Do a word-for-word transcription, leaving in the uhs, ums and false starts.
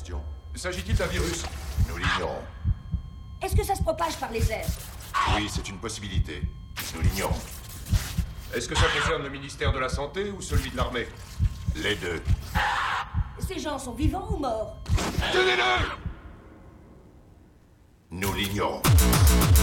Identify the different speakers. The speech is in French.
Speaker 1: question.
Speaker 2: S'agit-il d'un virus?
Speaker 1: Nous l'ignorons.
Speaker 3: Est-ce que ça se propage par les airs?
Speaker 1: Oui, c'est une possibilité. Nous l'ignorons.
Speaker 2: Est-ce que ça concerne le ministère de la Santé ou celui de l'armée?
Speaker 1: Les deux.
Speaker 3: Ces gens sont vivants ou morts?
Speaker 2: Tenez-le!
Speaker 1: Nous l'ignorons.